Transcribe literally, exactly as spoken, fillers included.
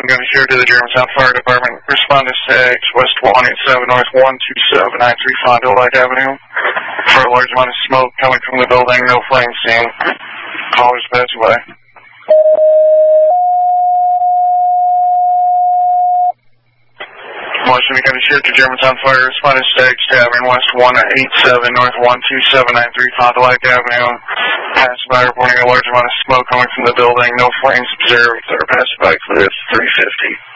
I'm going to share to the Germantown Fire Department. Respond to six, West one eight seven, North one two seven nine three Fond du Lac Avenue. For a large amount of smoke coming from the building, no flame seen. Callers pass away. Washington County Sheriff to Germantown Fire. Respond to six, Tavern, West one eight seven, North one two seven nine three Fond du Lac Avenue. Passerby reporting a large amount of smoke coming from the building, no flames observed. Or passerby clear three fifty.